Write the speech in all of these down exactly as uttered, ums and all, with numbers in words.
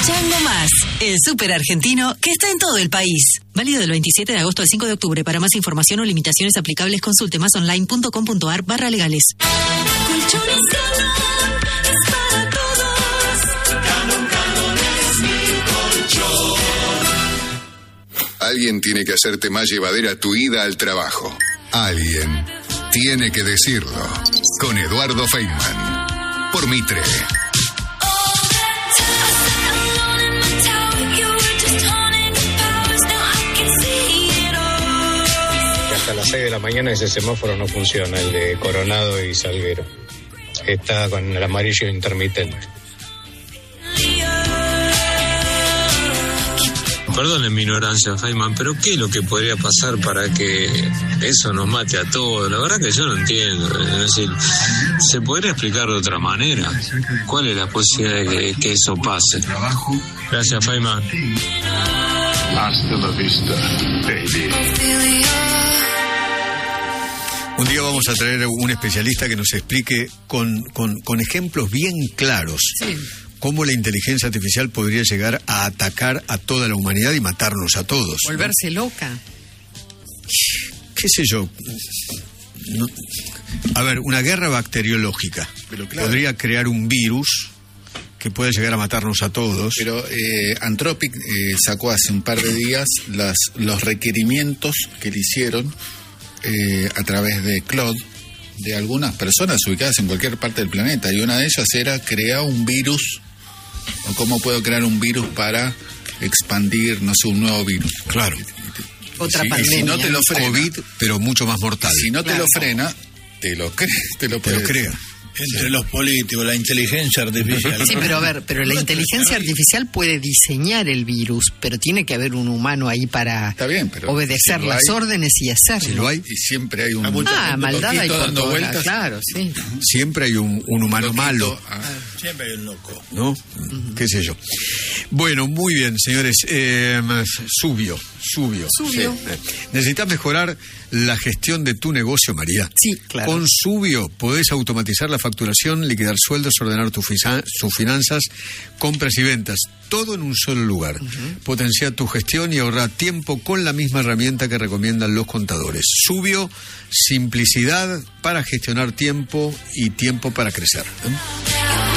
Chango Más, el súper argentino que está en todo el país. Válido del veintisiete de agosto al cinco de octubre. Para más información o limitaciones aplicables, consulte masonline.com.ar barra legales. Colchones Galón es para todos. Galón, Galón es mi colchón. Alguien tiene que hacerte más llevadera tu ida al trabajo. Alguien tiene que decirlo. Con Eduardo Feynman. Por Mitre. Hasta las seis de la mañana ese semáforo no funciona, el de Coronado y Salguero. Está con el amarillo intermitente. Perdonen mi ignorancia, Feynman, pero ¿qué es lo que podría pasar para que eso nos mate a todos? La verdad que yo no entiendo. Es decir, ¿se podría explicar de otra manera? ¿Cuál es la posibilidad de que, que eso pase? Gracias, Feynman. Hasta la vista, baby. Un día vamos a traer un especialista que nos explique con, con, con ejemplos bien claros sí. cómo la inteligencia artificial podría llegar a atacar a toda la humanidad y matarnos a todos. Volverse ¿no? loca. ¿Qué sé yo? No, a ver, una guerra bacteriológica Pero claro. podría crear un virus que puede llegar a matarnos a todos. Pero eh, Anthropic eh, sacó hace un par de días las, los requerimientos que le hicieron eh, a través de Claude de algunas personas ubicadas en cualquier parte del planeta, y una de ellas era crear un virus, o cómo puedo crear un virus para expandir, no sé, un nuevo virus. Claro. Otra sí, pandemia. Si no te lo frena, COVID, pero mucho más mortal. Si no claro. te lo frena, te lo, cre te lo, te lo crea. Entre sí. los políticos, la inteligencia artificial. Sí, pero a ver, pero la inteligencia artificial puede diseñar el virus, pero tiene que haber un humano ahí para Está bien, pero obedecer si las hay, órdenes y hacerlo. Si lo hay, y siempre hay un ah, maldad hay por dando todas, vueltas. Claro, sí. Siempre hay un, un humano Loquito, malo. Ah. Siempre hay un loco. ¿No? Uh-huh. ¿Qué sé yo? Bueno, muy bien, señores. Eh, Subio, Subio. Subio. Sí. ¿Necesitas mejorar la gestión de tu negocio, María? Sí, claro. Con Subio podés automatizar la facturación, liquidar sueldos, ordenar tus tu finanzas, compras y ventas, todo en un solo lugar. Uh-huh. Potencia tu gestión y ahorra tiempo con la misma herramienta que recomiendan los contadores. Subio, simplicidad para gestionar tiempo y tiempo para crecer. ¿Eh?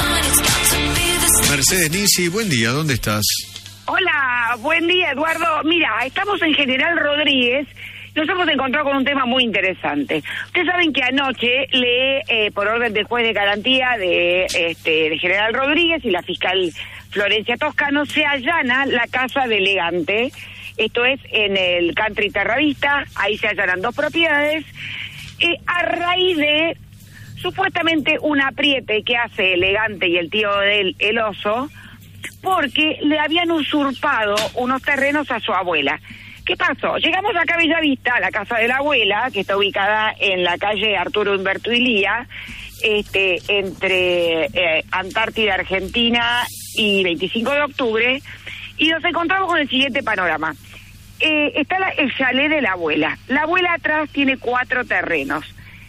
Mercedes Nisi, buen día, ¿dónde estás? Hola, buen día, Eduardo. Mira, estamos en General Rodríguez. Nos hemos encontrado con un tema muy interesante. Ustedes saben que anoche le, eh, por orden del juez de garantía de, este, de General Rodríguez y la fiscal Florencia Toscano, se allana la casa de Elegante. Esto es en el Country Terravista. Ahí se allanan dos propiedades. Eh, a raíz de supuestamente un apriete que hace Elegante y el tío de él, el oso, porque le habían usurpado unos terrenos a su abuela. ¿Qué pasó? Llegamos acá a Bellavista, a la casa de la abuela, que está ubicada en la calle Arturo Humberto Ilía, este, entre eh, Antártida, Argentina y veinticinco de octubre, y nos encontramos con el siguiente panorama. Eh, está la, el chalet de la abuela. La abuela atrás tiene cuatro terrenos.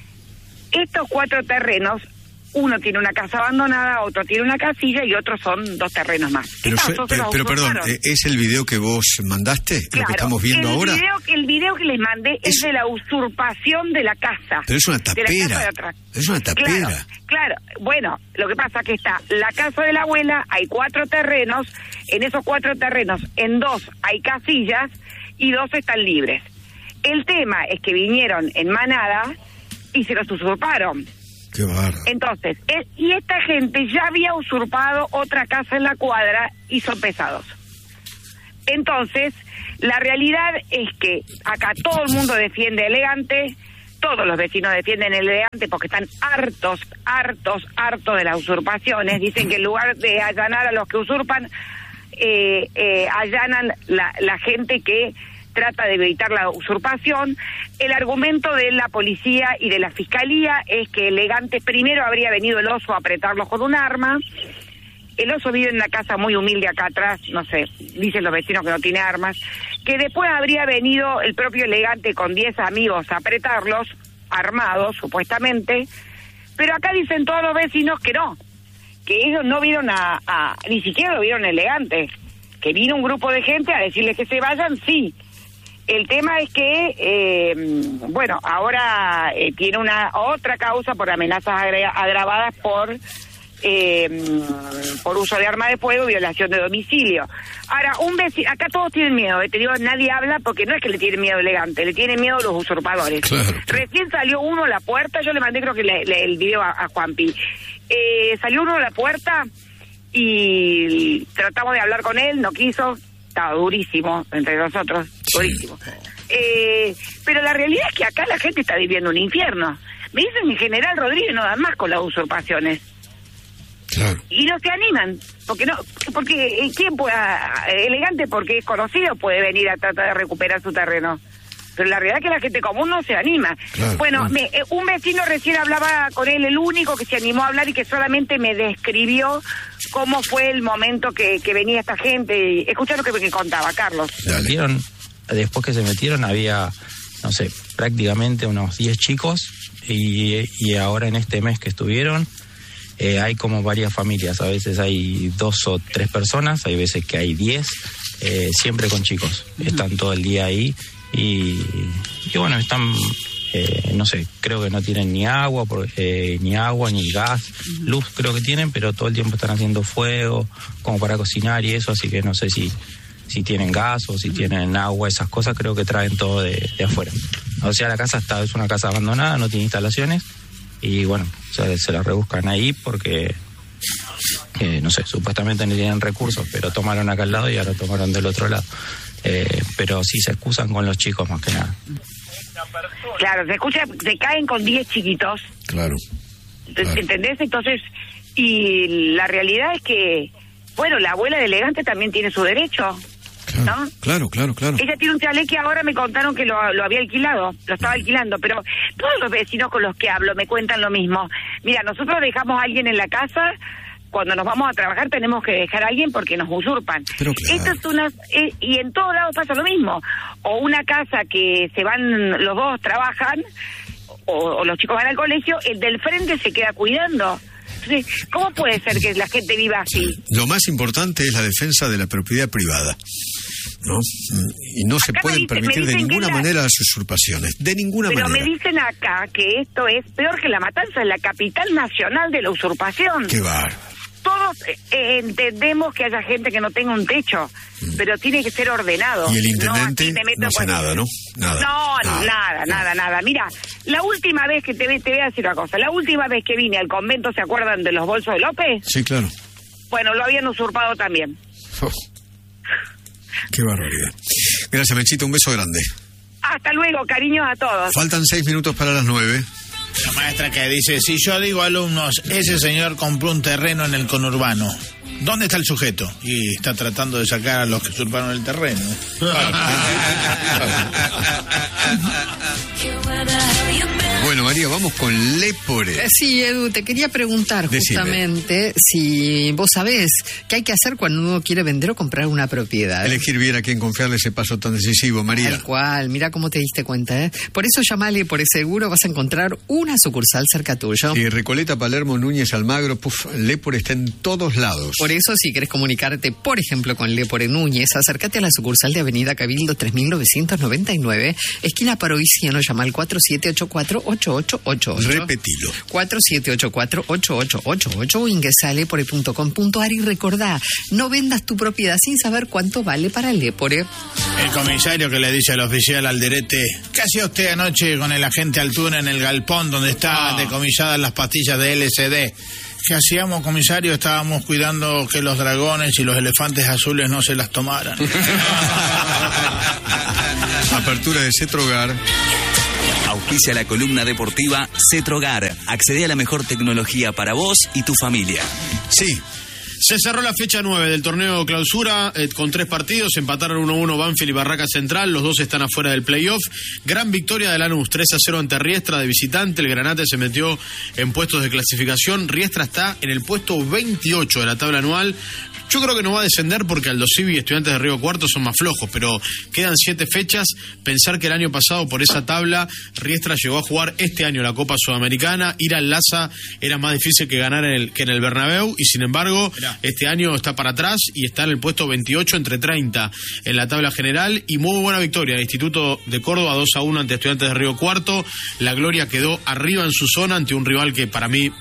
Estos cuatro terrenos, uno tiene una casa abandonada, otro tiene una casilla y otros son dos terrenos más. Pero, pasó, pero, pero perdón, ¿es el video que vos mandaste? Claro, ¿Lo que estamos viendo el ahora? Video, el video que les mandé es, es de la usurpación de la casa. Pero es una tapera. Es una tapera. Claro, claro, bueno, lo que pasa es que está la casa de la abuela, hay cuatro terrenos, en esos cuatro terrenos, en dos hay casillas y dos están libres. El tema es que vinieron en manada y se los usurparon. Qué bárbaro. Entonces, él, y esta gente ya había usurpado otra casa en la cuadra y son pesados. Entonces, la realidad es que acá todo el mundo defiende Elegante, todos los vecinos defienden Elegante porque están hartos, hartos, hartos de las usurpaciones. Dicen que en lugar de allanar a los que usurpan, eh, eh, allanan la, la gente que trata de evitar la usurpación. El argumento de la policía y de la fiscalía es que Elegante primero habría venido el oso a apretarlos con un arma. El oso vive en una casa muy humilde acá atrás, no sé, dicen los vecinos que no tiene armas, que después habría venido el propio Elegante con diez amigos a apretarlos, armados supuestamente, pero acá dicen todos los vecinos que no, que ellos no vieron a, a ni siquiera lo vieron elegante, que vino un grupo de gente a decirles que se vayan, sí. El tema es que, eh, bueno, ahora eh, tiene una otra causa por amenazas agra- agravadas por eh, por uso de arma de fuego, violación de domicilio. Ahora, un vecino, acá todos tienen miedo, eh, te digo, nadie habla porque no es que le tienen miedo elegante, le tienen miedo los usurpadores. Claro. Recién salió uno a la puerta, yo le mandé creo que le, le, el video a, a Juanpi. Eh, salió uno a la puerta y tratamos de hablar con él, no quiso. Estaba durísimo entre nosotros, sí. durísimo. Eh, pero la realidad es que acá la gente está viviendo un infierno. Me dicen en General Rodríguez no dan más con las usurpaciones. Claro. Y no se animan, porque no, porque quién pueda, elegante porque es conocido puede venir a tratar de recuperar su terreno. Pero la realidad es que la gente común no se anima. Claro, bueno, claro. Me, eh, un vecino recién hablaba con él, el único que se animó a hablar y que solamente me describió cómo fue el momento que, que venía esta gente. Escuchá lo que me contaba, Carlos. Se metieron, después que se metieron había, no sé, prácticamente unos diez chicos y, y ahora en este mes que estuvieron eh, hay como varias familias. A veces hay dos o tres personas, hay veces que hay diez, eh, siempre con chicos. Están todo el día ahí. Y, y bueno, están, eh, no sé, creo que no tienen ni agua, eh, ni agua, ni gas, luz creo que tienen, pero todo el tiempo están haciendo fuego, como para cocinar y eso, así que no sé si, si tienen gas o si tienen agua, esas cosas creo que traen todo de, de afuera. O sea, la casa está, es una casa abandonada, no tiene instalaciones, y bueno, se, se la rebuscan ahí porque, eh, no sé, supuestamente no tienen recursos, pero tomaron acá al lado y ahora tomaron del otro lado. Eh, pero sí se excusan con los chicos más que nada. Claro, se escucha, se caen con diez chiquitos. Claro. claro. ¿Entendés? Entonces, y la realidad es que, bueno, la abuela de elegante también tiene su derecho. Claro, ¿no? claro, claro, claro. Ella tiene un chalet que ahora me contaron que lo, lo había alquilado, lo estaba alquilando, pero todos los vecinos con los que hablo me cuentan lo mismo. Mira, nosotros dejamos a alguien en la casa. Cuando nos vamos a trabajar tenemos que dejar a alguien porque nos usurpan. Pero claro. Esto es una, eh, y en todos lados pasa lo mismo. O una casa que se van, los dos trabajan, o, o los chicos van al colegio, el del frente se queda cuidando. Entonces, ¿cómo puede ser que la gente viva así? Lo más importante es la defensa de la propiedad privada, ¿no? Y no acá se pueden dice, permitir de ninguna la... manera las usurpaciones, de ninguna Pero manera. Pero me dicen acá que esto es peor que la matanza en la capital nacional de la usurpación. ¡Qué bárbaro! Todos eh, entendemos que haya gente que no tenga un techo, mm. pero tiene que ser ordenado. Y el intendente no, no hace nada, ¿no? Nada. No, nada, nada, nada, nada. Mira, la última vez que te, te voy a decir una cosa, la última vez que vine al convento, ¿se acuerdan de los bolsos de López? Sí, claro. Bueno, lo habían usurpado también. Oh. Qué barbaridad. Gracias, Mechito, un beso grande. Hasta luego, cariños a todos. Faltan seis minutos para las nueve. La maestra que dice, si yo digo alumnos, ese señor compró un terreno en el conurbano, ¿dónde está el sujeto? Y está tratando de sacar a los que usurparon el terreno. Bueno, María, vamos con Lépore. Sí, Edu, te quería preguntar justamente Decime. si vos sabés qué hay que hacer cuando uno quiere vender o comprar una propiedad. Elegir bien a quién confiarle ese paso tan decisivo, María. Tal cual, mira cómo te diste cuenta, ¿eh? Por eso llamale por seguro, vas a encontrar una sucursal cerca tuyo. Y Recoleta, Palermo, Núñez, Almagro, puf, Lépore está en todos lados. Por eso, si querés comunicarte, por ejemplo, con Lépore Núñez, acércate a la sucursal de Avenida Cabildo tres mil novecientos noventa y nueve, esquina Paroiciano, llama al cuatro siete ocho cuatro ocho ocho ocho ocho. Repetilo. cuatro siete ocho cuatro ocho ocho ocho ocho o ingresa a lepore punto com punto ar y recordá, no vendas tu propiedad sin saber cuánto vale para Lépore. El comisario que le dice al oficial Alderete, ¿qué hacía usted anoche con el agente Altura en el galpón donde estaban oh. decomisadas las pastillas de L S D? ¿Qué hacíamos, comisario? Estábamos cuidando que los dragones y los elefantes azules no se las tomaran. Apertura de Cetrogar. Auspicia la columna deportiva Cetrogar. Accede a la mejor tecnología para vos y tu familia. Sí. Se cerró la fecha nueve del torneo clausura eh, con tres partidos. Empataron uno a uno Banfield y Barraca Central. Los dos están afuera del playoff. Gran victoria de Lanús, tres a cero ante Riestra de visitante. El Granate se metió en puestos de clasificación. Riestra está en el puesto veintiocho de la tabla anual. Yo creo que no va a descender porque Aldo Civi y Estudiantes de Río Cuarto son más flojos, pero quedan siete fechas. Pensar que el año pasado por esa tabla Riestra llegó a jugar este año la Copa Sudamericana, ir al Laza era más difícil que ganar en el, que en el Bernabéu, y sin embargo Mirá. este año está para atrás y está en el puesto veintiocho entre treinta en la tabla general, y muy buena victoria del Instituto de Córdoba dos a uno ante Estudiantes de Río Cuarto. La Gloria quedó arriba en su zona ante un rival que para mí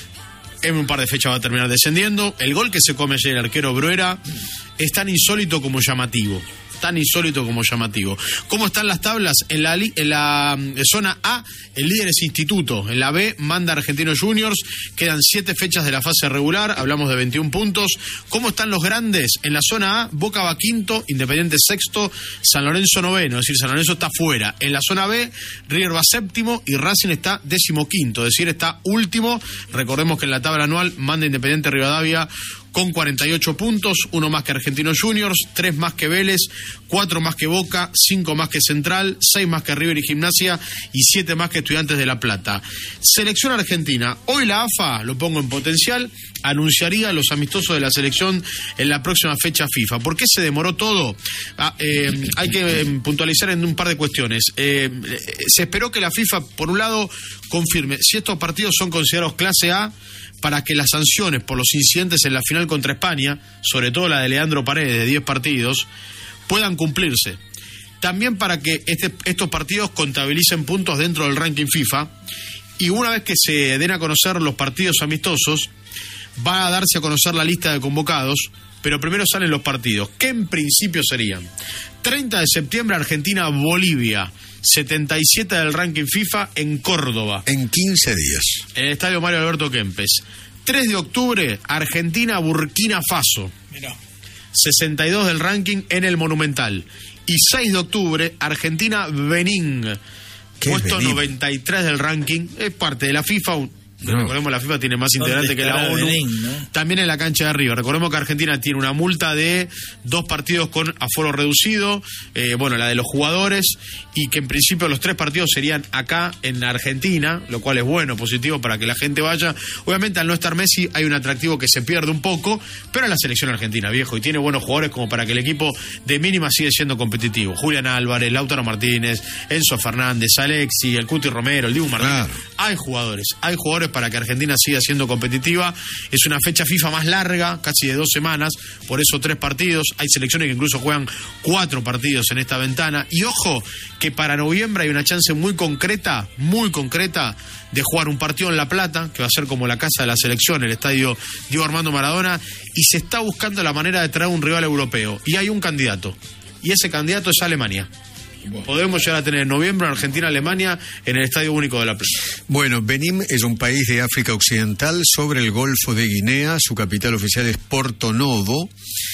en un par de fechas va a terminar descendiendo. El gol que se come ayer el arquero Bruera es tan insólito como llamativo. Tan insólito como llamativo. ¿Cómo están las tablas? En la, en la zona A, el líder es Instituto. En la B, manda Argentinos Juniors. Quedan siete fechas de la fase regular. Hablamos de veintiún puntos. ¿Cómo están los grandes? En la zona A, Boca va quinto, Independiente sexto, San Lorenzo noveno. Es decir, San Lorenzo está fuera. En la zona B, River va séptimo y Racing está décimo quinto. Es decir, está último. Recordemos que en la tabla anual manda Independiente Rivadavia con cuarenta y ocho puntos, uno más que Argentinos Juniors, tres más que Vélez, cuatro más que Boca, cinco más que Central, seis más que River y Gimnasia y siete más que Estudiantes de La Plata. Selección argentina. Hoy la A F A, lo pongo en potencial, anunciaría los amistosos de la selección en la próxima fecha FIFA. ¿Por qué se demoró todo? Ah, eh, hay que eh, puntualizar en un par de cuestiones. Eh, se esperó que la FIFA, por un lado, confirme si estos partidos son considerados clase A, para que las sanciones por los incidentes en la final contra España, sobre todo la de Leandro Paredes de diez partidos, puedan cumplirse. También para que este, estos partidos contabilicen puntos dentro del ranking FIFA, y una vez que se den a conocer los partidos amistosos, va a darse a conocer la lista de convocados, pero primero salen los partidos, que en principio serían treinta de septiembre Argentina-Bolivia, setenta y siete del ranking FIFA en Córdoba. En quince días. En el estadio Mario Alberto Kempes. tres de octubre, Argentina-Burkina Faso. Mirá. sesenta y dos del ranking en el Monumental. Y seis de octubre, Argentina-Benín. Puesto Benín? noventa y tres del ranking. Es parte de la FIFA. No. Recordemos, la FIFA tiene más integrantes que la ONU. Benín, ¿no? También en la cancha de arriba. Recordemos que Argentina tiene una multa de dos partidos con aforo reducido, eh, bueno, la de los jugadores, y que en principio los tres partidos serían acá en Argentina, lo cual es bueno, positivo para que la gente vaya. Obviamente, al no estar Messi hay un atractivo que se pierde un poco, pero es la selección argentina, viejo, y tiene buenos jugadores como para que el equipo de mínima sigue siendo competitivo. Julián Álvarez, Lautaro Martínez, Enzo Fernández, Alexi, el Cuti Romero, el Dibu Martínez. Claro. Hay jugadores, hay jugadores para que Argentina siga siendo competitiva. Es una fecha FIFA más larga, casi de dos semanas, por eso tres partidos. Hay selecciones que incluso juegan cuatro partidos en esta ventana. Y ojo, que para noviembre hay una chance muy concreta, muy concreta, de jugar un partido en La Plata, que va a ser como la casa de la selección, el estadio Diego Armando Maradona, y se está buscando la manera de traer un rival europeo. Y hay un candidato, y ese candidato es Alemania. Podemos llegar a tener en noviembre Argentina-Alemania en el Estadio Único de La Plata. Bueno, Benín es un país de África Occidental sobre el Golfo de Guinea. Su capital oficial es Porto Novo.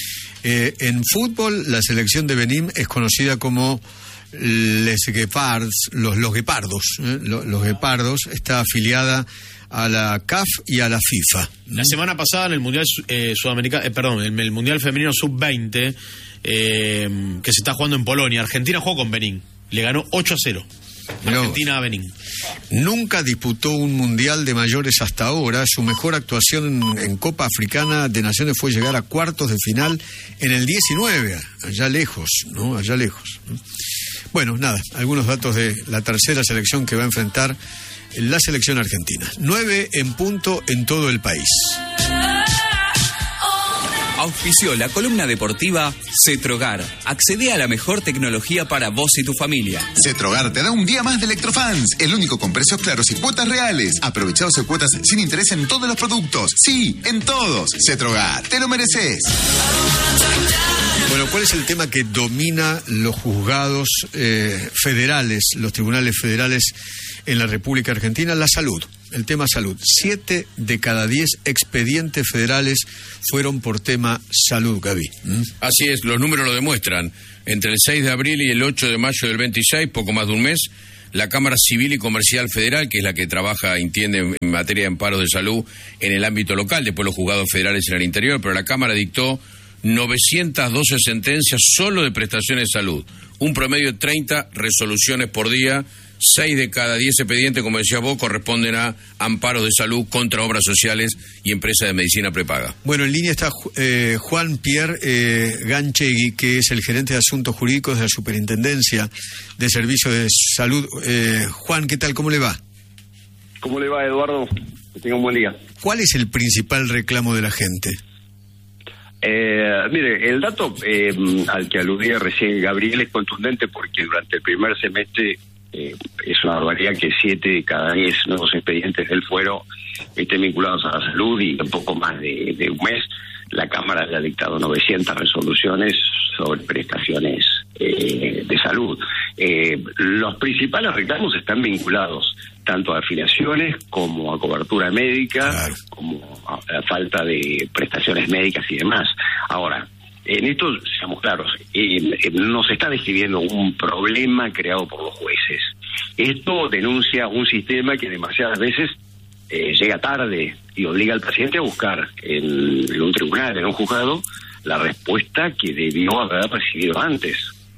Eh, en fútbol, la selección de Benín es conocida como Les Guepards, los, los Guepardos. ¿eh? Los, los Guepardos. Está afiliada a la C A F y a la FIFA. La semana pasada en el Mundial eh, Sudamericano, eh, perdón, en el Mundial Femenino sub veinte, eh, que se está jugando en Polonia, Argentina jugó con Benín, le ganó ocho a cero. Argentina a Benín. Nunca disputó un mundial de mayores hasta ahora. Su mejor actuación en, en Copa Africana de Naciones fue llegar a cuartos de final en el diecinueve, allá lejos, ¿no? Allá lejos. Bueno, nada, algunos datos de la tercera selección que va a enfrentar la selección argentina. Nueve en punto en todo el país. Auspició la columna deportiva Cetrogar. Accede a la mejor tecnología para vos y tu familia. Cetrogar te da un día más de Electrofans, el único con precios claros y cuotas reales. Aprovecha doce cuotas sin interés en todos los productos. Sí, en todos. Cetrogar, te lo mereces. Bueno, ¿cuál es el tema que domina los juzgados eh, federales, los tribunales federales en la República Argentina? La salud. El tema salud. Siete de cada diez expedientes federales fueron por tema salud, Gaby. ¿Mm? Así es, los números lo demuestran. Entre el seis de abril y el ocho de mayo del veintiséis, poco más de un mes, la Cámara Civil y Comercial Federal, que es la que trabaja, entiende, en materia de amparo de salud en el ámbito local, después los juzgados federales en el interior, pero la Cámara dictó novecientas doce sentencias solo de prestaciones de salud, un promedio de treinta resoluciones por día Seis de cada diez expedientes, como decía vos, corresponden a amparos de salud contra obras sociales y empresas de medicina prepaga. Bueno, en línea está eh, Juan Pierre eh, Ganchegui, que es el gerente de Asuntos Jurídicos de la Superintendencia de Servicios de Salud. Eh, Juan, ¿qué tal? ¿Cómo le va? ¿Cómo le va, Eduardo? Que tenga un buen día. ¿Cuál es el principal reclamo de la gente? Eh, mire, el dato eh, al que aludía recién Gabriel es contundente porque durante el primer semestre eh, es una barbaridad que siete de cada diez nuevos expedientes del fuero estén vinculados a la salud, y en poco más de, de un mes la Cámara ya ha dictado novecientas resoluciones sobre prestaciones eh, de salud. Eh, los principales reclamos están vinculados tanto a afiliaciones como a cobertura médica, claro, como a la falta de prestaciones médicas y demás. Ahora, en esto, seamos claros, eh, eh, no se está describiendo un problema creado por los jueces. Esto denuncia un sistema que demasiadas veces eh, llega tarde y obliga al paciente a buscar en, en un tribunal, en un juzgado, la respuesta que debió haber recibido antes.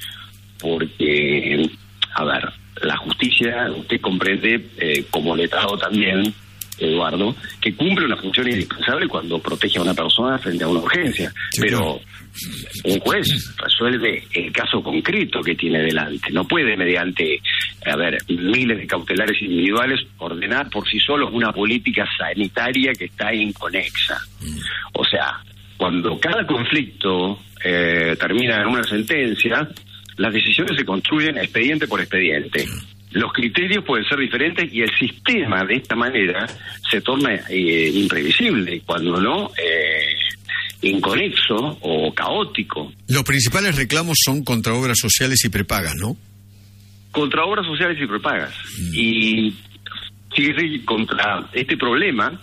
Porque, a ver, la justicia, usted comprende, eh, como letrado también, Eduardo, que cumple una función indispensable cuando protege a una persona frente a una urgencia. Sí, pero un juez resuelve el caso concreto que tiene delante. No puede, mediante, a ver, miles de cautelares individuales, ordenar por sí solo una política sanitaria que está inconexa. Mm. O sea, cuando cada conflicto eh, termina en una sentencia, las decisiones se construyen expediente por expediente. Los criterios pueden ser diferentes y el sistema de esta manera se torna eh, imprevisible, cuando no eh, inconexo o caótico. Los principales reclamos son contra obras sociales y prepagas, ¿no? Contra obras sociales y prepagas. Mm. Y fíjese, contra este problema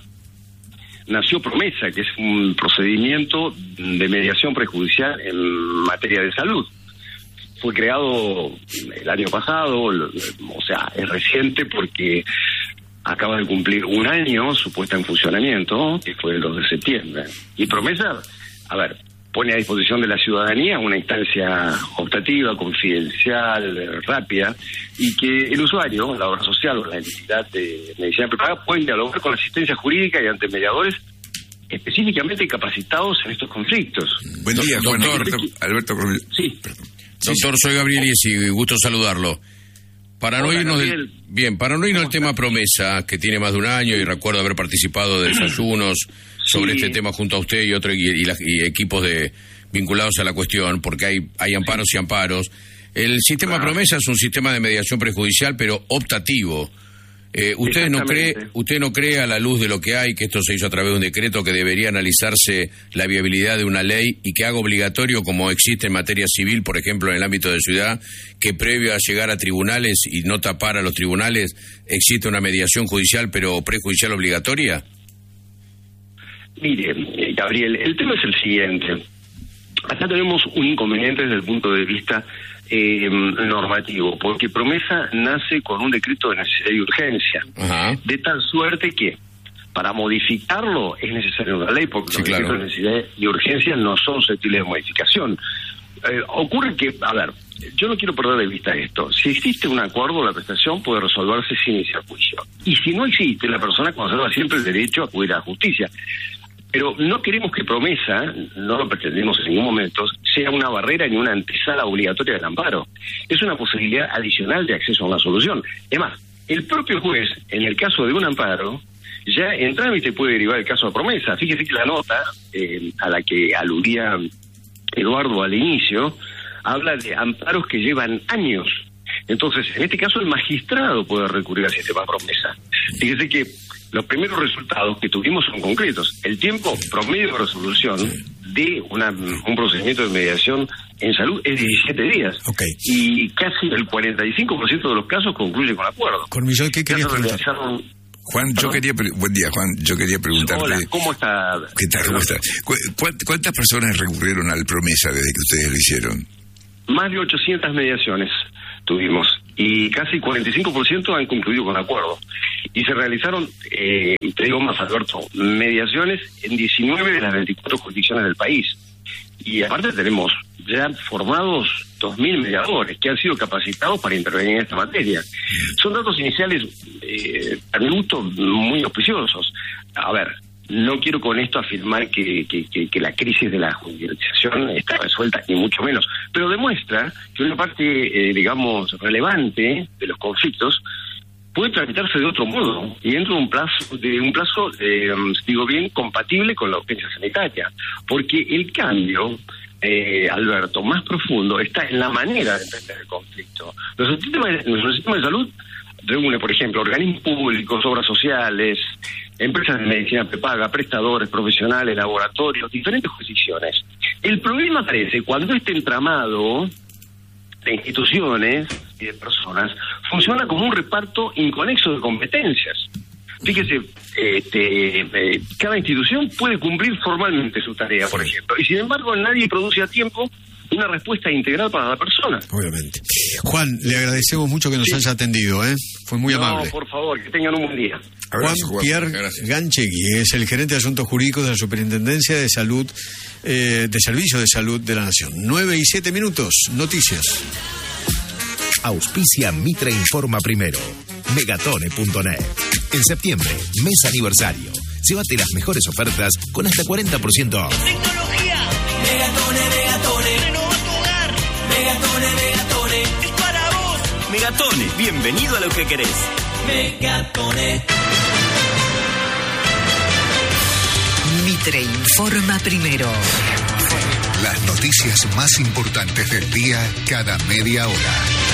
nació Promesa, que es un procedimiento de mediación prejudicial en materia de salud. Fue creado el año pasado, o sea, es reciente porque acaba de cumplir un año su puesta en funcionamiento, que fue el dos de septiembre. Y Promesa, a ver, pone a disposición de la ciudadanía una instancia optativa, confidencial, rápida, y que el usuario, la obra social o la entidad de medicina prepaga pueden dialogar con la asistencia jurídica y ante mediadores específicamente capacitados en estos conflictos. Buen día, Juan. Doctor Alberto. Sí. Doctor, soy Gabriel y gusto saludarlo. Para Hola, no irnos del, bien, para no irnos al tema Promesa, que tiene más de un año y recuerdo haber participado de desayunos sobre sí. este tema junto a usted y otros y, y, y equipos de vinculados a la cuestión, porque hay hay amparos sí. y amparos. El sistema ah. Promesa es un sistema de mediación prejudicial, pero optativo. Eh, ¿Usted no cree, usted no cree a la luz de lo que hay, que esto se hizo a través de un decreto, que debería analizarse la viabilidad de una ley y que haga obligatorio, como existe en materia civil, por ejemplo, en el ámbito de ciudad, que previo a llegar a tribunales y no tapar a los tribunales, existe una mediación judicial, pero prejudicial obligatoria? Mire, Gabriel, el tema es el siguiente. Acá tenemos un inconveniente desde el punto de vista eh, normativo, porque Promesa nace con un decreto de necesidad y urgencia, Ajá. de tal suerte que para modificarlo es necesaria una ley, porque sí, los claro. decretos de necesidad y urgencia no son susceptibles de modificación. Eh, ocurre que, a ver, yo no quiero perder de vista esto. Si existe un acuerdo, la prestación puede resolverse sin iniciar juicio. Y si no existe, la persona conserva siempre el derecho a acudir a la justicia. Pero no queremos que Promesa, no lo pretendemos en ningún momento, sea una barrera ni una antesala obligatoria del amparo. Es una posibilidad adicional de acceso a una solución. Es más, el propio juez, en el caso de un amparo, ya en trámite puede derivar el caso a Promesa. Fíjese que la nota eh, a la que aludía Eduardo al inicio habla de amparos que llevan años. Entonces, en este caso, el magistrado puede recurrir al sistema Promesa. Fíjese que los primeros resultados que tuvimos son concretos. El tiempo promedio de resolución de una, un procedimiento de mediación en salud es diecisiete días. Okay. Y casi el cuarenta y cinco por ciento de los casos concluye con acuerdo. Cormillón, ¿qué querías preguntar? Juan, yo quería pre- buen día, Juan. Yo quería preguntarte. Hola, ¿cómo está? ¿Qué tal? ¿Cómo está? ¿Cu- ¿Cuántas personas recurrieron al Promesa desde que ustedes lo hicieron? Más de ochocientas mediaciones tuvimos y casi cuarenta y cinco por ciento han concluido con acuerdo. Y se realizaron, eh, te digo más, Alberto, mediaciones en diecinueve de las veinticuatro jurisdicciones del país. y aparte tenemos ya formados dos mil mediadores que han sido capacitados para intervenir en esta materia. Son datos iniciales, eh, a mi gusto, muy auspiciosos. A ver, no quiero con esto afirmar que, que, que, que la crisis de la judicialización está resuelta, ni mucho menos, pero demuestra que una parte, eh, digamos, relevante de los conflictos puede tramitarse de otro modo y dentro de un plazo, de un plazo, eh, digo bien, compatible con la urgencia sanitaria, porque el cambio, eh, Alberto, más profundo está en la manera de entender el conflicto. Nuestro sistema, nuestro sistema de salud reúne, por ejemplo, organismos públicos, obras sociales, empresas de medicina prepaga, prestadores, profesionales, laboratorios, diferentes jurisdicciones. El problema aparece cuando este entramado de instituciones y de personas funciona como un reparto inconexo de competencias. Fíjese, este, eh, cada institución puede cumplir formalmente su tarea, por ejemplo, y sin embargo nadie produce a tiempo una respuesta integral para la persona. Obviamente. Juan, le agradecemos mucho que nos sí. haya atendido, ¿eh? Fue muy no, amable. No, por favor, que tengan un buen día. Juan Pierre Ganchegui es el gerente de Asuntos Jurídicos de la Superintendencia de Salud, eh, de Servicio de Salud de la Nación. Nueve y siete minutos, noticias. Auspicia Mitre Informa Primero. Megatone punto net. En septiembre, mes aniversario. Llévate las mejores ofertas con hasta cuarenta por ciento off. Tecnología. Megatone, Megatone. Renova tu hogar. Megatone, Megatone. Es para vos. Megatone, bienvenido a lo que querés. Megatone. Mitre Informa Primero. Las noticias más importantes del día cada media hora.